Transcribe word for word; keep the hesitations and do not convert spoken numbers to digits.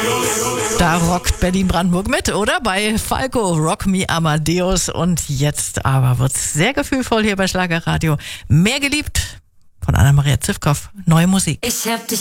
Da rockt Berlin-Brandenburg mit, oder? Bei Falco, Rock Me Amadeus. Und jetzt aber wird's sehr gefühlvoll hier bei Schlagerradio. Mehr geliebt von Anna-Maria Zivkow. Neue Musik. Ich hab dich